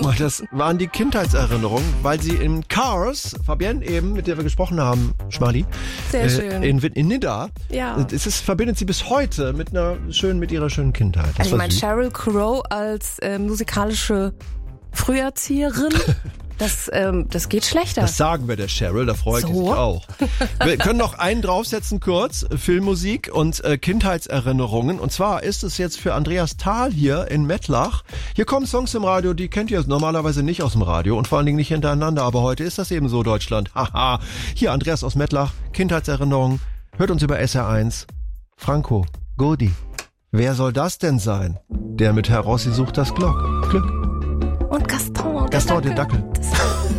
Das waren die Kindheitserinnerungen, weil sie in Cars, Fabienne eben, mit der wir gesprochen haben, Schmali, sehr schön. In Nidda, ja. Verbindet sie bis heute mit ihrer schönen Kindheit. Das also ich meine, Sheryl Crow als musikalische Früherzieherin, das geht schlechter. Das sagen wir der Sheryl, da freut sie sich auch. Wir können noch einen draufsetzen kurz, Filmmusik und Kindheitserinnerungen. Und zwar ist es jetzt für Andreas Thal hier in Mettlach. Hier kommen Songs im Radio, die kennt ihr normalerweise nicht aus dem Radio und vor allen Dingen nicht hintereinander. Aber heute ist das eben so, Deutschland. Haha. Hier Andreas aus Mettlach, Kindheitserinnerungen. Hört uns über SR1. Franco, Godi. Wer soll das denn sein? Der mit Herr Rossi sucht das Glück. Und Gaston, der Dackel.